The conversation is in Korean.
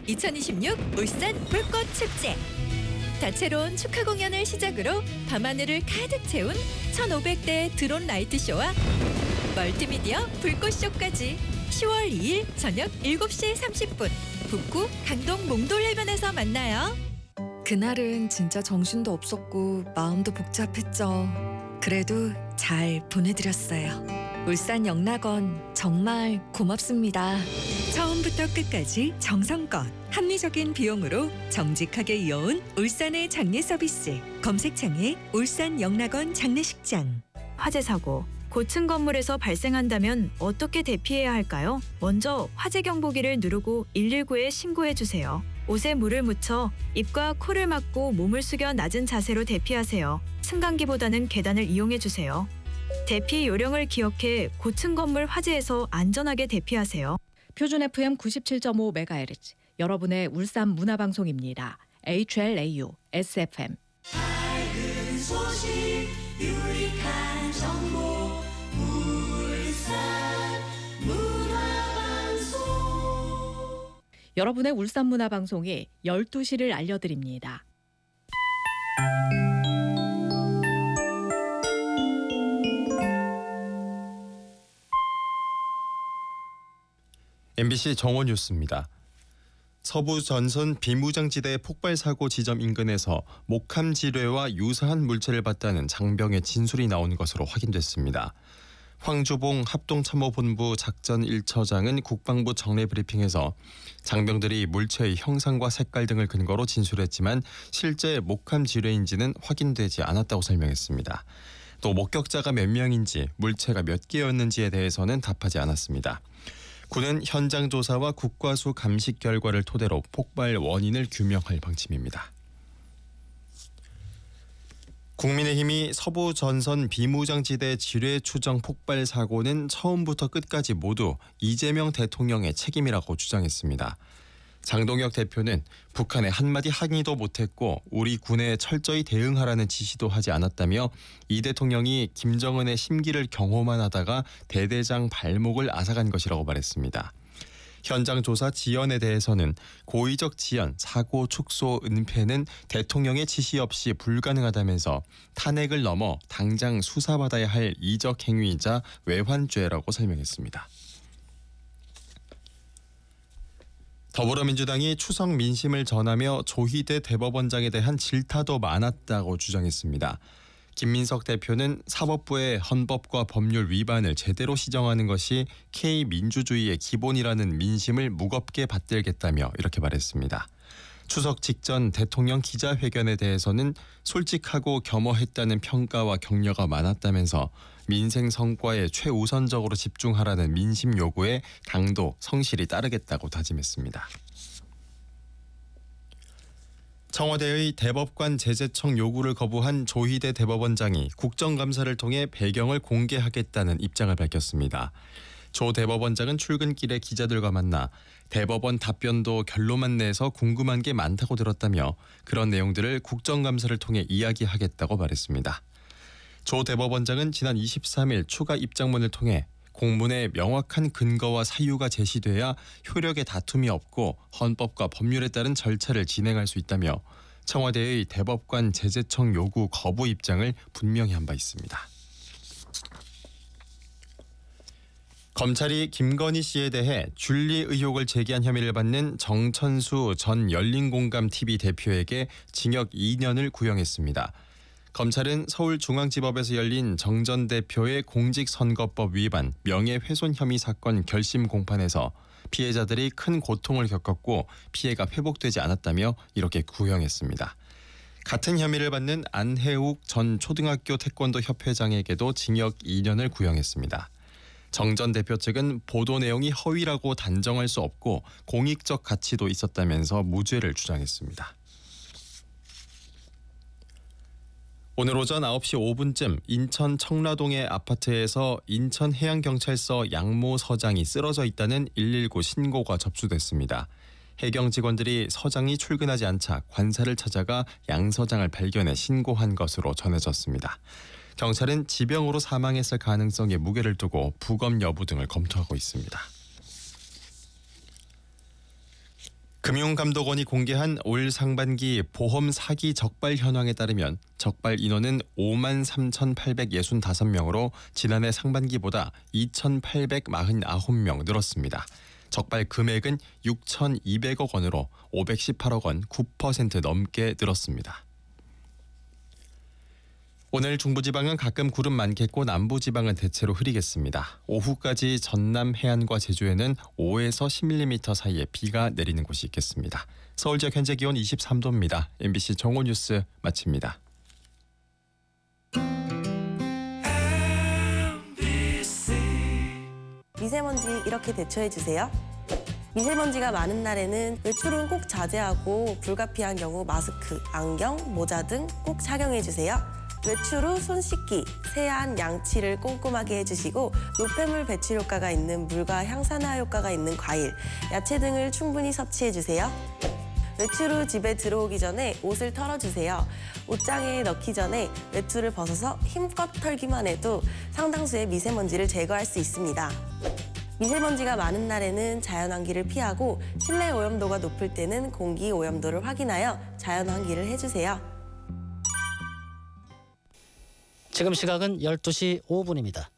2026 울산 불꽃축제. 다채로운 축하 공연을 시작으로 밤하늘을 가득 채운 1,500대 드론 라이트쇼와 멀티미디어 불꽃쇼까지 10월 2일 저녁 7시 30분 북구 강동 몽돌해변에서 만나요. 그날은 진짜 정신도 없었고 마음도 복잡했죠. 그래도 잘 보내드렸어요. 울산 영락원 정말 고맙습니다. 처음부터 끝까지 정성껏 합리적인 비용으로 정직하게 이어온 울산의 장례 서비스. 검색창에 울산 영락원 장례식장. 화재 사고, 고층 건물에서 발생한다면 어떻게 대피해야 할까요? 먼저 화재 경보기를 누르고 119에 신고해 주세요. 옷에 물을 묻혀 입과 코를 막고 몸을 숙여 낮은 자세로 대피하세요. 승강기보다는 계단을 이용해 주세요. 대피 요령을 기억해 고층 건물 화재에서 안전하게 대피하세요. 표준 FM 97.5MHz 여러분의 울산 문화방송입니다. HLAU SFM. 밝은 소식 유익한 정보 울산 문화방송. 여러분의 울산 문화방송이 12시를 알려드립니다. MBC 정원 뉴스입니다. 서부 전선 비무장지대 폭발 사고 지점 인근에서 목함 지뢰와 유사한 물체를 봤다는 장병의 진술이 나온 것으로 확인됐습니다. 황주봉 합동참모본부 작전 1처장은 국방부 정례 브리핑에서 장병들이 물체의 형상과 색깔 등을 근거로 진술했지만 실제 목함 지뢰인지는 확인되지 않았다고 설명했습니다. 또 목격자가 몇 명인지 물체가 몇 개였는지에 대해서는 답하지 않았습니다. 군은 현장 조사와 국과수 감식 결과를 토대로 폭발 원인을 규명할 방침입니다. 국민의힘이 서부 전선 비무장지대 지뢰 추정 폭발 사고는 처음부터 끝까지 모두 이재명 대통령의 책임이라고 주장했습니다. 장동혁 대표는 북한에 한마디 항의도 못했고 우리 군에 철저히 대응하라는 지시도 하지 않았다며 이 대통령이 김정은의 심기를 경호만 하다가 대대장 발목을 앗아간 것이라고 말했습니다. 현장 조사 지연에 대해서는 고의적 지연, 사고 축소, 은폐는 대통령의 지시 없이 불가능하다면서 탄핵을 넘어 당장 수사받아야 할 이적 행위이자 외환죄라고 설명했습니다. 더불어민주당이 추석 민심을 전하며 조희대 대법원장에 대한 질타도 많았다고 주장했습니다. 김민석 대표는 사법부의 헌법과 법률 위반을 제대로 시정하는 것이 K민주주의의 기본이라는 민심을 무겁게 받들겠다며 이렇게 말했습니다. 추석 직전 대통령 기자회견에 대해서는 솔직하고 겸허했다는 평가와 격려가 많았다면서 민생 성과에 최우선적으로 집중하라는 민심 요구에 당도 성실히 따르겠다고 다짐했습니다. 청와대의 대법관 제재청 요구를 거부한 조희대 대법원장이 국정감사를 통해 배경을 공개하겠다는 입장을 밝혔습니다. 조 대법원장은 출근길에 기자들과 만나 대법원 답변도 결론만 내서 궁금한 게 많다고 들었다며 그런 내용들을 국정감사를 통해 이야기하겠다고 말했습니다. 조 대법원장은 지난 23일 추가 입장문을 통해 공문에 명확한 근거와 사유가 제시돼야 효력의 다툼이 없고 헌법과 법률에 따른 절차를 진행할 수 있다며 청와대의 대법관 제재청 요구 거부 입장을 분명히 한 바 있습니다. 검찰이 김건희 씨에 대해 준리 의혹을 제기한 혐의를 받는 정천수 전 열린공감TV 대표에게 징역 2년을 구형했습니다. 검찰은 서울중앙지법에서 열린 정 전 대표의 공직선거법 위반, 명예훼손 혐의 사건 결심 공판에서 피해자들이 큰 고통을 겪었고 피해가 회복되지 않았다며 이렇게 구형했습니다. 같은 혐의를 받는 안혜욱 전 초등학교 태권도 협회장에게도 징역 2년을 구형했습니다. 정 전 대표 측은 보도 내용이 허위라고 단정할 수 없고 공익적 가치도 있었다면서 무죄를 주장했습니다. 오늘 오전 9시 5분쯤 인천 청라동의 아파트에서 인천해양경찰서 양모 서장이 쓰러져 있다는 119 신고가 접수됐습니다. 해경 직원들이 서장이 출근하지 않자 관사를 찾아가 양 서장을 발견해 신고한 것으로 전해졌습니다. 경찰은 지병으로 사망했을 가능성에 무게를 두고 부검 여부 등을 검토하고 있습니다. 금융감독원이 공개한 올 상반기 보험 사기 적발 현황에 따르면 적발 인원은 53,865명으로 지난해 상반기보다 2,849명 늘었습니다. 적발 금액은 6,200억 원으로 518억 원 9% 넘게 늘었습니다. 오늘 중부지방은 가끔 구름 많겠고 남부지방은 대체로 흐리겠습니다. 오후까지 전남 해안과 제주에는 5에서 10mm 사이에 비가 내리는 곳이 있겠습니다. 서울 지역 현재 기온 23도입니다. MBC 정오 뉴스 마칩니다. 미세먼지 이렇게 대처해 주세요. 미세먼지가 많은 날에는 외출은 꼭 자제하고 불가피한 경우 마스크, 안경, 모자 등 꼭 착용해 주세요. 외출 후 손 씻기, 세안, 양치를 꼼꼼하게 해주시고 노폐물 배출 효과가 있는 물과 향산화 효과가 있는 과일, 야채 등을 충분히 섭취해 주세요. 외출 후 집에 들어오기 전에 옷을 털어주세요. 옷장에 넣기 전에 외투를 벗어서 힘껏 털기만 해도 상당수의 미세먼지를 제거할 수 있습니다. 미세먼지가 많은 날에는 자연환기를 피하고 실내 오염도가 높을 때는 공기 오염도를 확인하여 자연환기를 해주세요. 지금 시각은 12시 5분입니다.